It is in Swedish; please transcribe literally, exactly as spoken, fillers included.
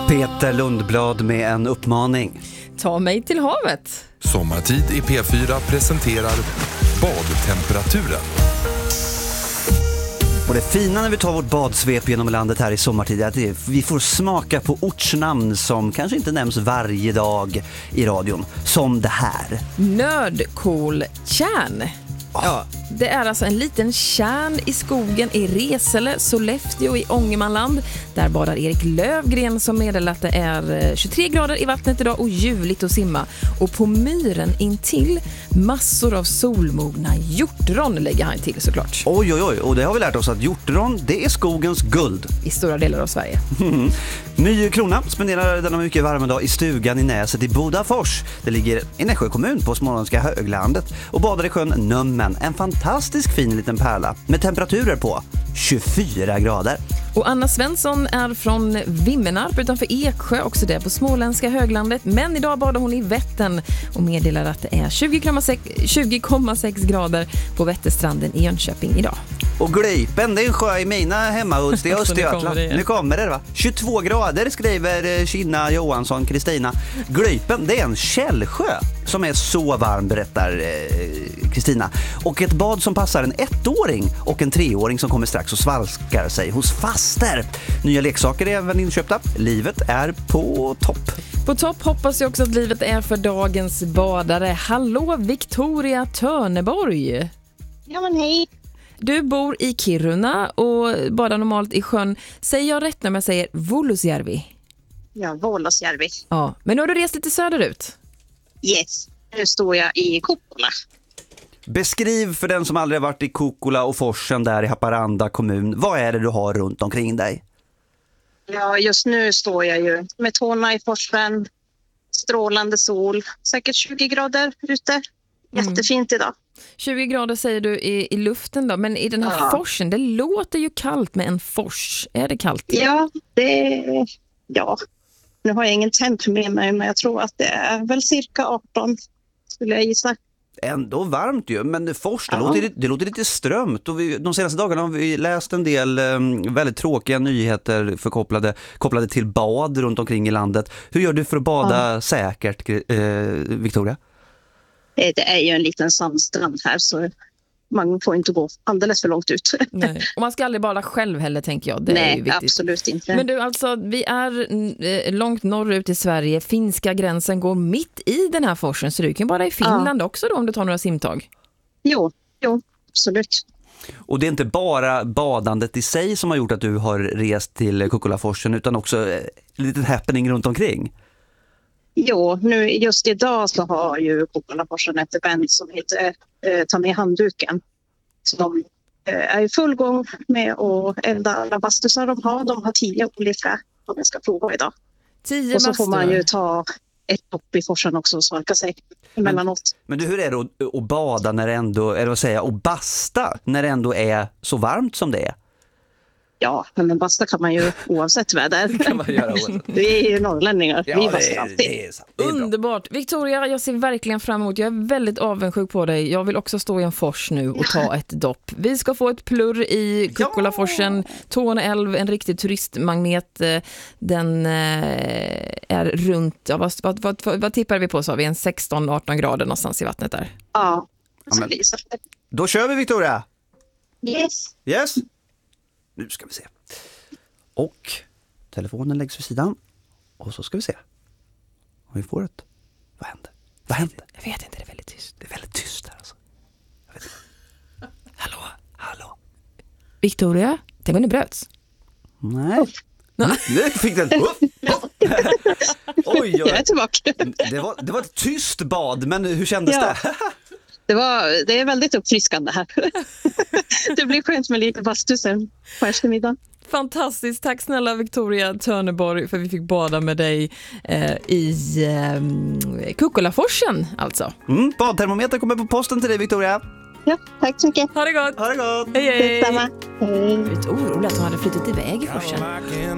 Peter Lundblad med en uppmaning. Ta mig till havet. Sommartid i P fyra presenterar badtemperaturen. Och det fina när vi tar vårt badsvep genom landet här i sommartid är att vi får smaka på ortsnamn som kanske inte nämns varje dag i radion. Som det här. Nördkoltjärn. Ja, det är alltså en liten tjärn i skogen i Resele, Sollefteå i Ångermanland. Där badar Erik Lövgren som meddelar att det är tjugotre grader i vattnet idag och ljuvligt att simma. Och på myren intill massor av solmogna hjortron lägger han till såklart. Oj, oj, oj. Och det har vi lärt oss att hjortron, det är skogens guld. I stora delar av Sverige. Ny krona spenderar denna mycket varma dag i stugan i Näset i Bodafors. Det ligger i Nässjö kommun på Småländska höglandet och badar i sjön Nömmen. En fantastisk fin liten pärla med temperaturer på tjugofyra grader. Och Anna Svensson är från Vimmenarp utanför Eksjö, också det på Småländska höglandet. Men idag badar hon i Vättern och meddelar att det är tjugo komma sex grader på Vätterstranden i Jönköping idag. Och Glypen, det är en sjö i mina hemmahus i Östergötland. Nu, nu kommer det va? tjugotvå grader skriver Kina Johansson Kristina. Glypen, det är en källsjö som är så varm, berättar Kristina. Eh, och ett bad som passar en ettåring och en treåring som kommer strax och svalkar sig hos faster. Nya leksaker är även inköpta. Livet är på topp. På topp hoppas jag också att livet är för dagens badare. Hallå Victoria Törneborg. Ja men hej. Du bor i Kiruna och badar normalt i sjön. Säger jag rätt när jag säger Vuolusjärvi? Ja, Vuolusjärvi. Ja, men nu har du rest lite söderut. Yes, nu står jag i Kokkola. Beskriv för den som aldrig har varit i Kokkola och forsen där i Haparanda kommun. Vad är det du har runt omkring dig? Ja, just nu står jag ju med tårna i forsen. Strålande sol. Säkert tjugo grader ute. Jättefint idag. tjugo grader säger du i, i luften då. Men i den här ja. forsen, det låter ju kallt med en fors. Är det kallt? Ja, det ja. Nu har jag ingen temp med mig, men jag tror att det är väl cirka arton skulle jag gissa. Ändå varmt ju, men fors, det, ja. låter, det låter lite strömt. Och vi, de senaste dagarna har vi läst en del um, väldigt tråkiga nyheter förkopplade kopplade till bad runt omkring i landet. Hur gör du för att bada ja. säkert, eh, Victoria? Det är ju en liten sandstrand här så man får inte gå alldeles för långt ut. Nej. Och man ska aldrig bada själv heller, tänker jag. Det Nej, är ju viktigt. Absolut inte. Men du, alltså, vi är eh, långt norrut i Sverige. Finska gränsen går mitt i den här forsen, så du kan bada i Finland ja. också då om du tar några simtag. Jo, jo, absolut. Och det är inte bara badandet i sig som har gjort att du har rest till Kokkolaforsen utan också eh, lite happening runt omkring. Jo, nu just idag så har ju Kokkolaforsen ett event som heter eh, Ta med handduken. Så de eh, är i full gång med att elda alla bastusar de har. De har tio olika som jag ska prova idag. Tio och så bastur. får man ju ta ett dopp i forsen också och svalka sig emellanåt. Men, men du, hur är det att, att bada när det ändå, eller vad säga, och basta när det ändå är så varmt som det är? Ja, men basta kan man ju oavsett väder. kan man göra oavsett. Vi är ju norrlänningar. Ja, vi det, bastar alltid. Det är, det är underbart. Victoria, jag ser verkligen fram emot. Jag är väldigt avundsjuk på dig. Jag vill också stå i en fors nu och ta ett dopp. Vi ska få ett plurr i Kokkolaforsen. Ja. Torne älv, en riktig turistmagnet. Den är runt, ja, vad, vad, vad, vad tippar vi på så? Vi är en sexton arton grader någonstans i vattnet där. Ja. Ja, men, då kör vi, Victoria. Yes. Yes. Nu ska vi se. Och telefonen läggs vid sidan. Och så ska vi se om vi får ett. Vad händer? Vad händer? Jag vet inte, det är väldigt tyst. Det är väldigt tyst här alltså. Jag vet inte. Hallå, hallå. Victoria, tänk om det bröts. Nej. Nej. Nu fick den. Oj, oj. Jag är tillbaka. Det var, det var ett tyst bad, men hur kändes ja. det? Det, var, det är väldigt uppfriskande här. Det blir skönt med lite bastu sen på eftermiddagen. Fantastiskt, tack snälla Victoria Törneborg för att vi fick bada med dig eh, i eh, Kokkolaforsen alltså. Mm, badtermometer kommer på posten till dig, Victoria. Ja, tack så mycket. Ha det gott. Ha det gott. Hej hej. Detsamma. Hej. Jag är lite orolig att hon hade flyttat iväg i forsen.